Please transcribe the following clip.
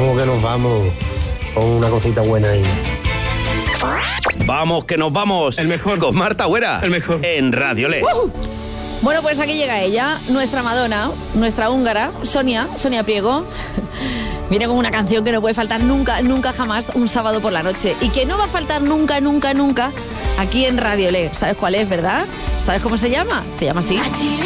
Vamos que nos vamos con una cosita buena ahí. Vamos que nos vamos. El mejor. Con Marta Huera. El mejor. En Radio Le. Bueno, pues aquí llega ella, nuestra Madonna, nuestra húngara, Sonia Priego. Viene con una canción que no puede faltar nunca, nunca jamás un sábado por la noche. Y que no va a faltar nunca, nunca, nunca aquí en Radio Le. ¿Sabes cuál es, verdad? ¿Sabes cómo se llama? Se llama así.